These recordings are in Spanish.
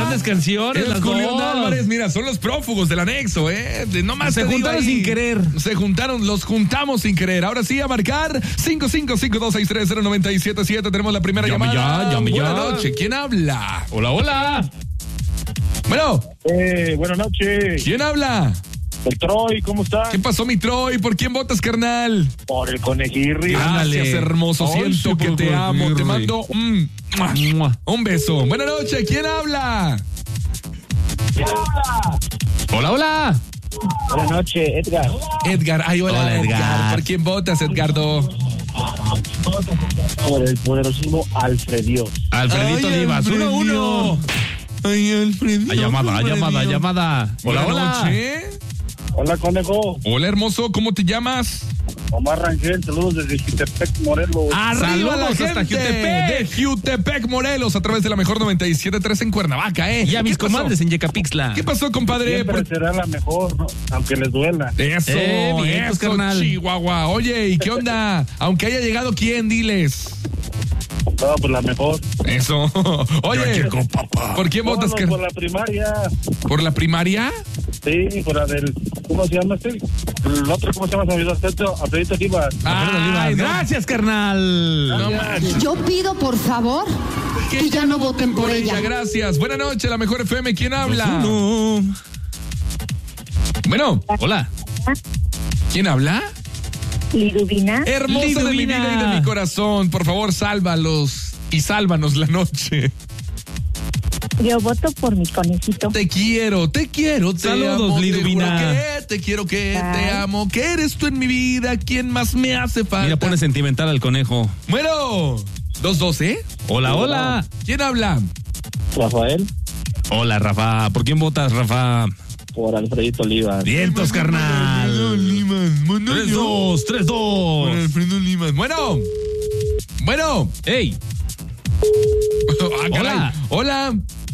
grandes canciones, Es las Julián dos. Álvarez, mira, son los prófugos del anexo, No más Se juntaron sin querer. Los juntamos sin querer. Ahora sí, a marcar 555-263-0977. Tenemos la primera Llame llamada. ya. Buenas noches, ¿quién habla? Hola. Bueno, Buenas noches. ¿quién habla? El Troy, ¿cómo estás? ¿Qué pasó, mi Troy? ¿Por quién votas, carnal? Por el conejirri. Ándale. Gracias, hermoso. Ay, Siento sí, que por te amo. Te Kirri. mando un beso. Buenas noches, ¿quién habla? Hola. Buenas noches, Edgar. Edgar. Ay, hola, Hola, Edgar. ¿Por quién votas, Edgardo? Por el poderosísimo Alfredios. Alfredito Ay, Olivas, Alfredio. 1-1. Ay, Alfredo. Llamada. Buenas Hola. noches. Hola, conejo. Hola, hermoso. ¿Cómo te llamas? Omar Rangel, saludos desde Jutepec, Morelos. Arriba la Saludos hasta gente Jutepec. de Jutepec, Morelos, a través de la mejor 97.3 en Cuernavaca, Y a mis ¿Qué pasó? comadres en Yecapixtla. ¿Qué pasó, compadre? Siempre será la mejor, ¿no? Aunque les duela. Eso, vientos, eso, carnal. Chihuahua. Oye, ¿y qué onda? Aunque haya llegado, ¿quién? Diles. No, pues la mejor. Eso. Oye, ¿por quién votas? Vámonos por la primaria. ¿Por la primaria? Sí, por la del... ¿Cómo se llama este? El otro, ¿cómo se llama? Alfredito Olivas. Ay, no. Gracias, carnal. No manches. Yo pido, por favor, que ya no voten por ella. Gracias. Buenas noches, la mejor FM. ¿Quién habla? No. Bueno, Hola. ¿quién habla? Liduvina. Hermosa de mi Liduvina. vida y de mi corazón. Por favor, sálvalos y sálvanos la noche. Yo voto por mi conejito. Te quiero, te Saludos, amo. Liduvina. Te quiero que te Ay. amo, que eres tú en mi vida, quien más me hace falta. Mira, pone sentimental al conejo. Bueno, 2-2, ¿eh? Hola. ¿Quién habla? Rafael, Hola, Rafa. ¿Por quién votas, Rafa? por Alfredito Olivas. Vientos, carnal. 3-2. Alfredo Limas. Bueno. Ey. Ah, caray. Hola.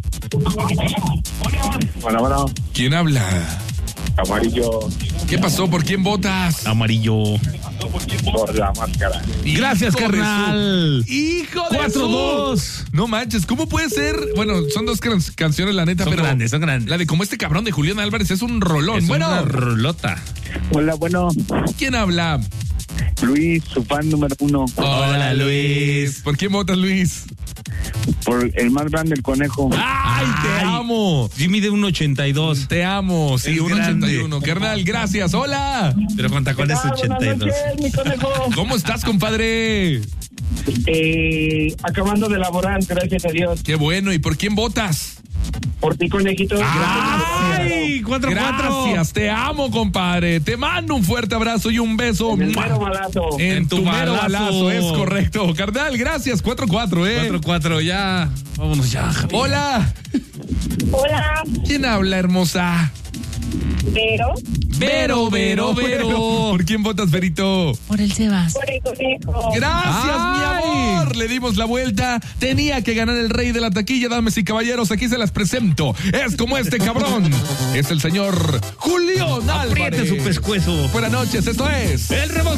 Bueno, ¿Quién habla? amarillo ¿Qué pasó? ¿Por quién votas? Amarillo. por la máscara. Gracias, Hijo de carnal. ¡Hijo de 4-2. su- No manches, ¿cómo puede ser? Bueno, son dos canciones, la neta, Son pero grandes. la de como este cabrón de Julián Álvarez es un rolón. Es Bueno, una rolota. Hola, bueno, ¿quién habla? Luis, su fan número 1. Hola, Luis. ¿Por quién votas, Luis? Por el más grande, el conejo. ¡Ay, te Ay. amo! Sí mide 1.82. Te amo, sí, Es 1.81. Carnal, gracias. Hola. Pero con tacones 82. mi conejo. ¿Cómo estás, compadre? Acabando de elaborar, gracias a Dios. Qué bueno. ¿Y por quién votas? Por ti, conejito. ¡Ay! 4-4. Gracias, te amo, compadre. Te mando un fuerte abrazo y un beso. En el mero balazo. En tu mero balazo. balazo, es correcto. Carnal, gracias. 4-4, 4-4, ya. Vámonos ya, Javi. Hola. Hola, ¿Quién habla, hermosa? Vero. Vero. ¿Por quién votas, Verito? Por el conejo. Gracias, Ay. mi amor. Le dimos la vuelta. Tenía que ganar el rey de la taquilla, damas y caballeros. Aquí se las presento. Es como este cabrón. Es el señor Julián Álvarez. Apriete su pescuezo. Buenas noches, esto es... El rebote.